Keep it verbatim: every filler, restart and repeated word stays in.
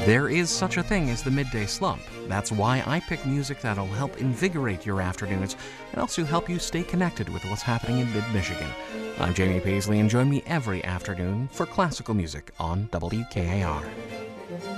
There is such a thing as the midday slump. That's why I pick music that'll help invigorate your afternoons and also help you stay connected with what's happening in mid-Michigan. I'm Jamie Paisley, and join me every afternoon for classical music on W K A R.